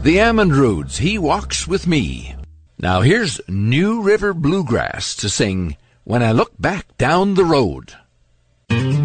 the Amandroods, He Walks With Me. Now here's New River Bluegrass to sing When I Look Back Down the Road.